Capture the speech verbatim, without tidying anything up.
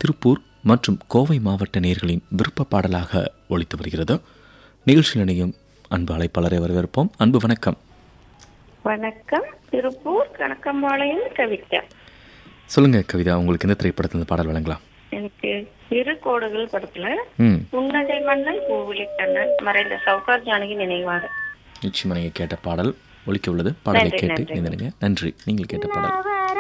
திருப்பூர் மற்றும் கோவை மாவட்ட நேயர்களின் விருப்ப பாடலாக ஒலித்து வருகிறது. நிகழ்ச்சியில் இணையும் அன்பு அழைப்பாளரை வரவேற்போம். அன்பு வணக்கம். வணக்கம். திருப்பூர் கணக்கம்பாளையம் கவிதா. சொல்லுங்க கவிதா, உங்களுக்கு எந்த திரைப்படத்தில் பாடல் வழங்கலாம்? எனக்கு இரு கோடுகள் படத்துல ம் புன்னகை மன்னன் பூவிலி கண்ணன் மறைந்த சௌகார் ஜானகி நினைவாக. நிச்சயமா நீங்கள் கேட்ட பாடல் ஒலிக்க உள்ளது. பாடலை நன்றி, கேட்டு நன்றி. இணைந்திருங்க. நன்றி. நீங்கள் கேட்ட பாடல்